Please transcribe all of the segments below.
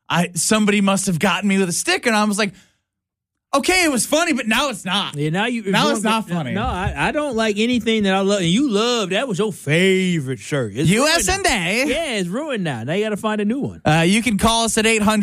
somebody must have gotten me with a stick. And I was like, okay, it was funny, but now it's not. Yeah, now it's not funny. No, I don't like anything that I love. And you love, that was your favorite shirt. It's USA. Yeah, it's ruined now. Now you got to find a new one. You can call us at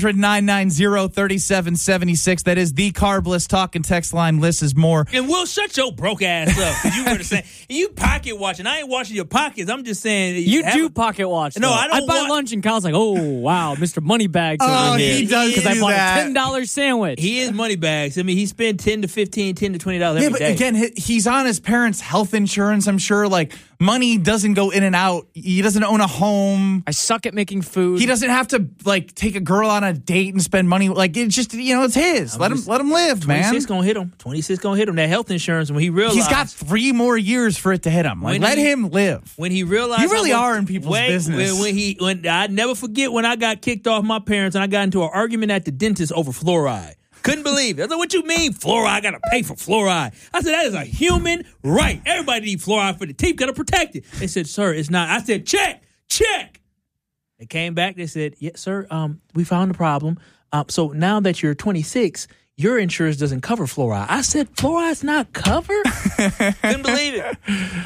800-990-3776. That is the Carbless talk and text line. List is more. And Will, shut your broke ass up. Because you were saying, you pocket watching. I ain't watching your pockets. I'm just saying. You do pocket watch. No, I don't. I buy lunch and Kyle's like, oh, wow, Mr. Moneybags over here. He does because I bought that. a $10 sandwich. He is Moneybags. I mean, he spent $10 to $15, $10 to $20 every day. Yeah, but again, he's on his parents' health insurance, I'm sure. Like, money doesn't go in and out. He doesn't own a home. I suck at making food. He doesn't have to, like, take a girl on a date and spend money. Like, it's just, it's his. Let him live, man. 26 gonna hit him. 26 gonna hit him. That health insurance, when he realized. He's got 3 more years for it to hit him. Like, let him live. When he realized. You really are in people's business. When I never forget when I got kicked off my parents and I got into an argument at the dentist over fluoride. Couldn't believe it. I said, what you mean fluoride? I got to pay for fluoride. I said, that is a human right. Everybody needs fluoride for the teeth. Got to protect it. They said, sir, it's not. I said, check. They came back. They said, yes, sir, we found the problem. So now that you're 26, your insurance doesn't cover fluoride. I said, fluoride's not covered? Couldn't believe it.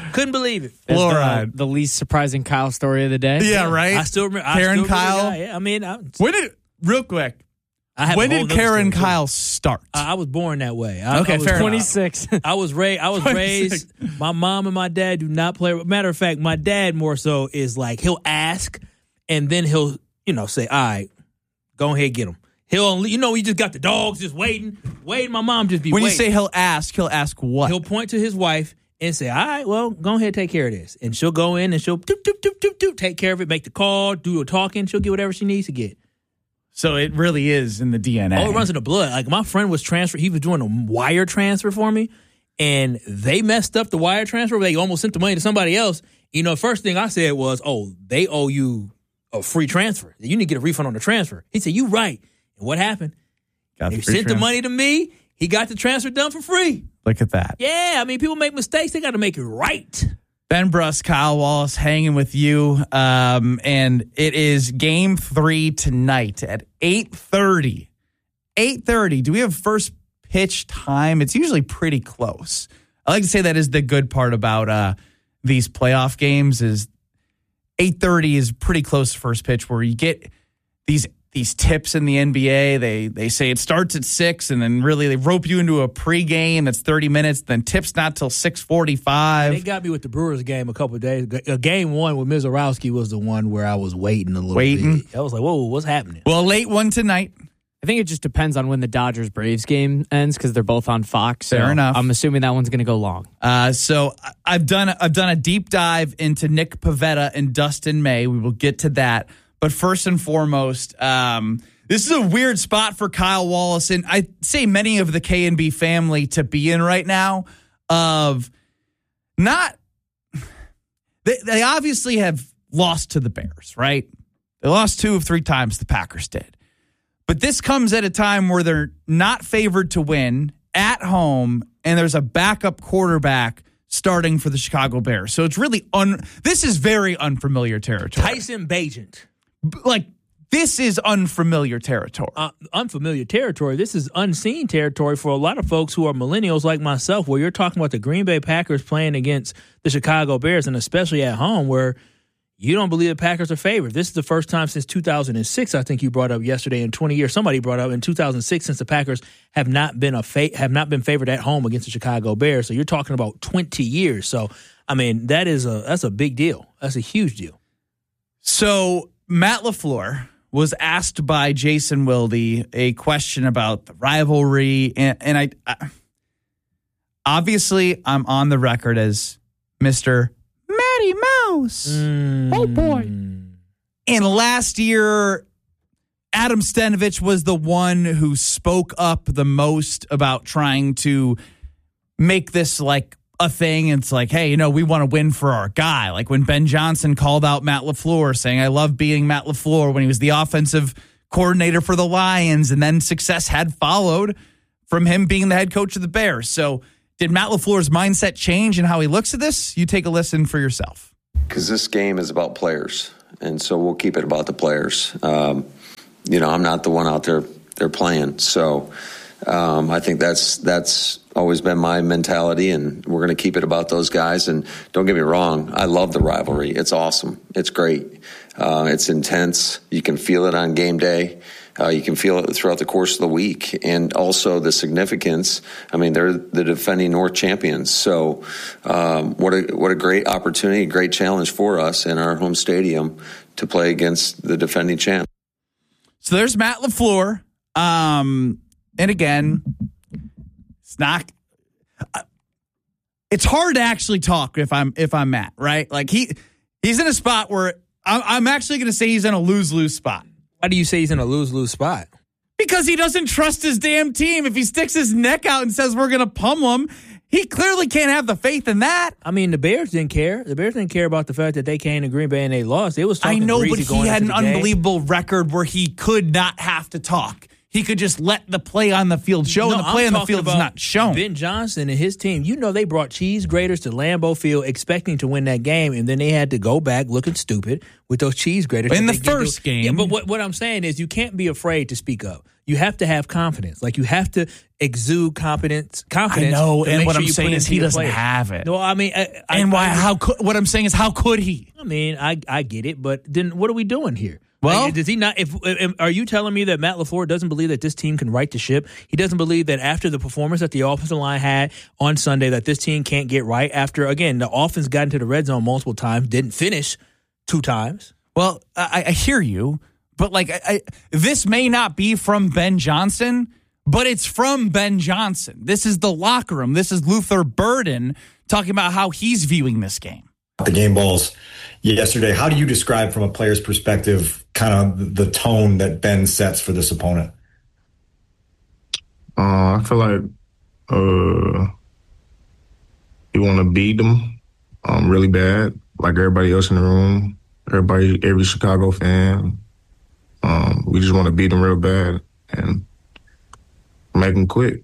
Fluoride. The least surprising Kyle story of the day. Yeah, right? I still remember. Karen Kyle. Yeah, I mean. Real quick. When did Karen Kyle start? I was born that way. I was fair 26. I was raised. My mom and my dad do not play. Matter of fact, my dad more so is like he'll ask, and then he'll say, "All right, go ahead, get him." He'll he just got the dogs just waiting. My mom just be when waiting. You say he'll ask what? He'll point to his wife and say, "All right, well, go ahead, take care of this," and she'll go in and she'll doop, doop, doop, doop, doop, take care of it, make the call, do the talking. She'll get whatever she needs to get. So it really is in the DNA. Oh, it runs in the blood. Like my friend was transferred. He was doing a wire transfer for me, and they messed up the wire transfer. They almost sent the money to somebody else. First thing I said was, "Oh, they owe you a free transfer. You need to get a refund on the transfer." He said, "You right." And what happened? They sent the money to me. He got the transfer done for free. Look at that. Yeah, I mean, people make mistakes. They got to make it right. Ben Bruss, Kyle Wallace hanging with you. And it is game 3 tonight at 8:30. 8:30. Do we have first pitch time? It's usually pretty close. I like to say that is the good part about these playoff games is 8:30 is pretty close to first pitch where you get these tips in the NBA. They say it starts at 6 and then really they rope you into a pregame that's 30 minutes, then tips not till 6:45. They got me with the Brewers game a couple of days. Game 1 with Mizorowski was the one where I was waiting a little bit. I was like, whoa, what's happening? Well, late one tonight. I think it just depends on when the Dodgers-Braves game ends because they're both on Fox. So fair enough. I'm assuming that one's going to go long. So I've done a deep dive into Nick Pivetta and Dustin May. We will get to that. But first and foremost, this is a weird spot for Kyle Wallace, and I say many of the K&B family to be in right now. They obviously have lost to the Bears, right? They lost 2 of 3 times the Packers did. But this comes at a time where they're not favored to win at home, and there's a backup quarterback starting for the Chicago Bears. So it's really this is very unfamiliar territory. Tyson Bagent. Like, this is unfamiliar territory. Unfamiliar territory. This is unseen territory for a lot of folks who are millennials like myself, where you're talking about the Green Bay Packers playing against the Chicago Bears, and especially at home, where you don't believe the Packers are favored. This is the first time since 2006, I think you brought up yesterday, in 20 years. Somebody brought up in 2006 since the Packers have not been favored at home against the Chicago Bears. So you're talking about 20 years. So, I mean, that's a big deal. That's a huge deal. So Matt LaFleur was asked by Jason Wilde a question about the rivalry, and I obviously I'm on the record as Mr. Matty Mouse. Oh boy! And last year, Adam Stenavich was the one who spoke up the most about trying to make this like a thing. It's like, hey, we want to win for our guy. Like when Ben Johnson called out Matt LaFleur saying, I love being Matt LaFleur when he was the offensive coordinator for the Lions, and then success had followed from him being the head coach of the Bears. So did Matt LaFleur's mindset change in how he looks at this? You take a listen for yourself. Because this game is about players, and so we'll keep it about the players. I'm not the one out there they're playing. So I think that's always been my mentality, and we're going to keep it about those guys. And don't get me wrong, I love the rivalry. It's awesome. It's great. It's intense. You can feel it on game day. You can feel it throughout the course of the week, and also the significance. I mean, they're the defending North champions. So what a great opportunity, great challenge for us in our home stadium to play against the defending champ. So there's Matt LaFleur. And again, it's not. It's hard to actually talk if I'm Matt, right? Like he's in a spot where I'm actually going to say he's in a lose-lose spot. Why do you say he's in a lose-lose spot? Because he doesn't trust his damn team. If he sticks his neck out and says we're going to pummel him, he clearly can't have the faith in that. I mean, the Bears didn't care. The Bears didn't care about the fact that they came to Green Bay and they lost. It was talking I know, but greasy he had an going into the game. unbelievable record where he could not have to talk. He could just let the play on the field show, and the play on the field is not shown. Ben Johnson and his team, they brought cheese graters to Lambeau Field expecting to win that game, and then they had to go back looking stupid with those cheese graters. In the first game. Yeah, but what I'm saying is you can't be afraid to speak up. You have to have confidence. Like, you have to exude confidence. I know, and what I'm saying is he doesn't have it. No, I mean, what I'm saying is, how could he? I mean, I get it, but then what are we doing here? Well, like, does he not? Are you telling me that Matt LaFleur doesn't believe that this team can right the ship? He doesn't believe that after the performance that the offensive line had on Sunday, that this team can't get right after, again, the offense got into the red zone multiple times, didn't finish 2 times. Well, I hear you, but this may not be from Ben Johnson, but it's from Ben Johnson. This is the locker room. This is Luther Burden talking about how he's viewing this game. The game balls yesterday, how do you describe from a player's perspective kind of the tone that Ben sets for this opponent? I feel like you want to beat them really bad, like everybody else in the room, every Chicago fan. We just want to beat them real bad and make them quit.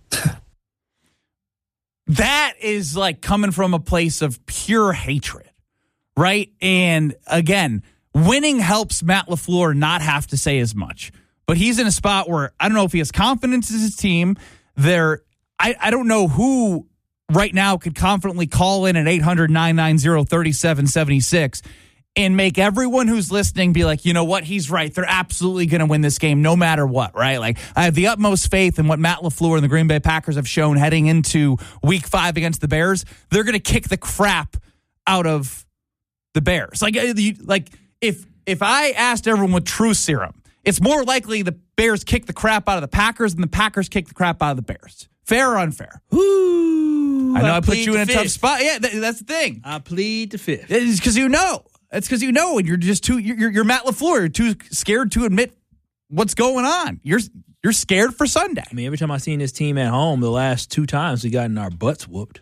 That is like coming from a place of pure hatred, right? And again, winning helps Matt LaFleur not have to say as much. But he's in a spot where I don't know if he has confidence in his team. I don't know who right now could confidently call in at 800-990-3776 and make everyone who's listening be like, you know what, he's right. They're absolutely going to win this game no matter what, right? Like, I have the utmost faith in what Matt LaFleur and the Green Bay Packers have shown heading into Week 5 against the Bears. They're going to kick the crap out of the Bears. Like if I asked everyone with truth serum, it's more likely the Bears kick the crap out of the Packers than the Packers kick the crap out of the Bears. Fair or unfair? Ooh, I know I put you in a tough spot. Yeah, that's the thing. I plead the fifth. It's because you know. It's because you know, and you're just you're Matt LaFleur. You're too scared to admit what's going on. You're scared for Sunday. I mean, every time I've seen this team at home, the last 2 times we gotten our butts whooped.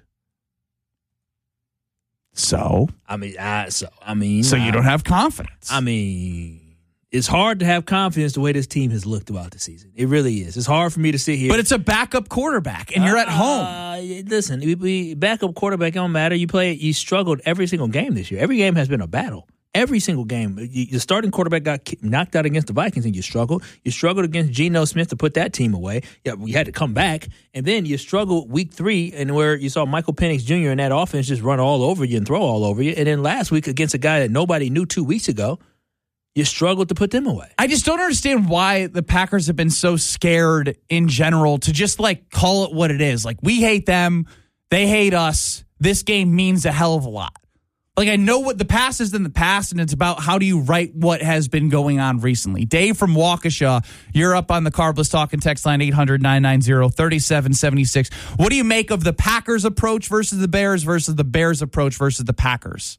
So you don't have confidence. I mean, it's hard to have confidence the way this team has looked throughout the season. It really is. It's hard for me to sit here. But it's a backup quarterback, and you're at home. Listen, backup quarterback don't matter. You struggled every single game this year. Every game has been a battle. Every single game. Your starting quarterback got knocked out against the Vikings, and you struggled. You struggled against Geno Smith to put that team away. Yeah, we had to come back. And then you struggled Week 3, and where you saw Michael Penix Jr. in that offense just run all over you and throw all over you. And then last week against a guy that nobody knew 2 weeks ago, you struggled to put them away. I just don't understand why the Packers have been so scared in general to just call it what it is. Like, we hate them. They hate us. This game means a hell of a lot. Like, I know what the past is in the past, and it's about how do you right what has been going on recently. Dave from Waukesha, you're up on the Carbless Talking text line 800-990-3776. What do you make of the Packers' approach versus the Bears approach versus the Packers?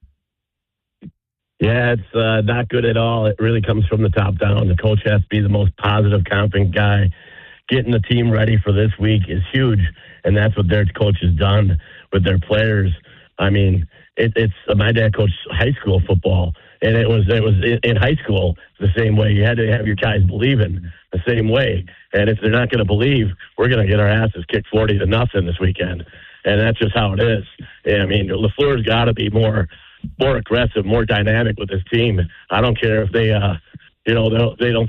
Yeah, it's not good at all. It really comes from the top down. The coach has to be the most positive, confident guy. Getting the team ready for this week is huge, and that's what their coach has done with their players. I mean, it's my dad coached high school football, and it was in high school the same way. You had to have your guys believing the same way, and if they're not going to believe, we're going to get our asses kicked 40-0 this weekend, and that's just how it is. I mean, LaFleur's got to be more aggressive, more dynamic with his team. I don't care if they don't